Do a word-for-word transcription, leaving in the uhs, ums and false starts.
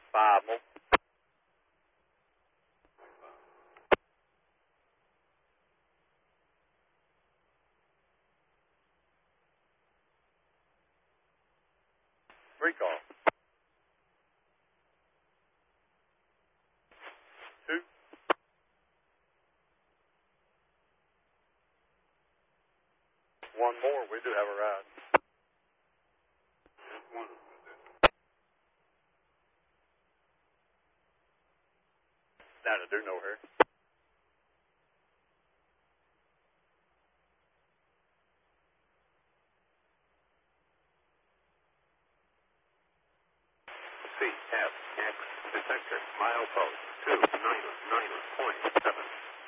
Five more. Three call. Two. One more. We do have a ride. One. Down to do no here. C F X detector milepost two niner niner point seven.